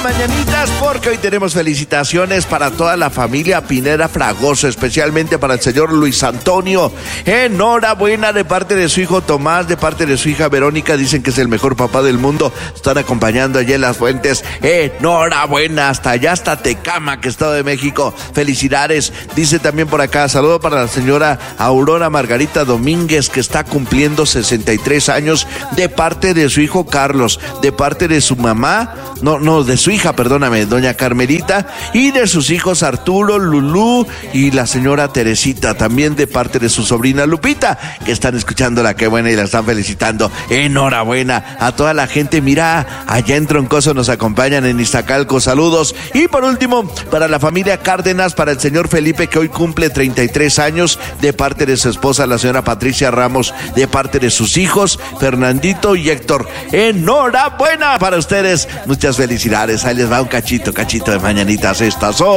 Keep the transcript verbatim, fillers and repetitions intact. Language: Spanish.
mañanitas, porque hoy tenemos felicitaciones para toda la familia Pineda Fragoso, especialmente para el señor Luis Antonio. Enhorabuena de parte de su hijo Tomás, de parte de su hija Verónica. Dicen que es el mejor papá del mundo. Están acompañando allí en Las Fuentes. Enhorabuena, hasta allá, hasta Tecámac, Estado de México. Felicidades. Dice también por acá, saludo para la señora Aurora Margarita Domínguez, que está cumpliendo sesenta y tres años, de parte de su hijo Carlos, de parte de su mamá, no, no, de su hija, perdóname, doña Carmelita, y de sus hijos Arturo, Lulú y la señora Teresita, también de parte de su sobrina Lupita, que están escuchándola, qué buena, y la están felicitando. Enhorabuena a toda la gente. Mira, allá en Troncoso nos acompañan, en Iztacalco, saludos. Y por último, para la familia Cárdenas, para el señor Felipe, que hoy cumple treinta y tres años, de parte de su esposa, la señora Patricia Ramos, de parte de sus hijos Fernandito y Héctor. Enhorabuena para ustedes, muchas felicidades. Ahí les va un cachito, cachito de mañanitas. Estas son